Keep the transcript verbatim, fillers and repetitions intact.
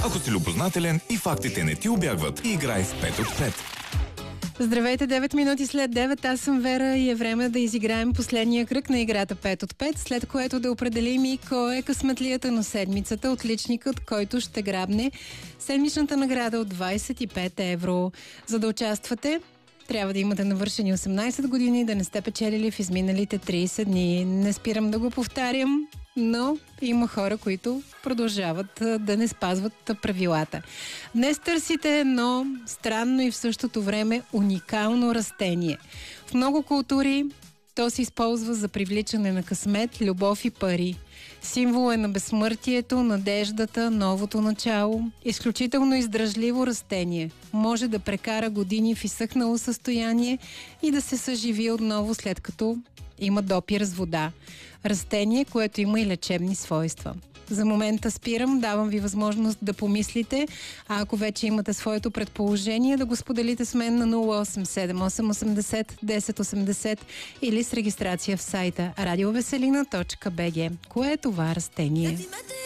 Ако си любознателен и фактите не ти убягват, играй в пет от пет. Здравейте, девет минути след девет. Аз съм Вера и е време да изиграем последния кръг на играта пет от пет, след което да определим и кой е късметлията на седмицата, отличникът, който ще грабне седмичната награда от двайсет и пет евро. За да участвате, трябва да имате навършени осемнайсет години, да не сте печелили в изминалите трийсет дни. Не спирам да го повтарям, но има хора, които продължават да не спазват правилата. Днес търсите едно странно и в същото време уникално растение. В много култури то се използва за привличане на късмет, любов и пари. Символ е на безсмъртието, надеждата, новото начало. Изключително издръжливо растение. Може да прекара години в изсъхнало състояние и да се съживи отново, след като има допир с вода. Растение, което има и лечебни свойства. За момента спирам, давам ви възможност да помислите, а ако вече имате своето предположение, да го споделите с мен на нула осем седем осем осемдесет десет осемдесет или с регистрация в сайта радиовеселина точка би джи. Кое е това растение?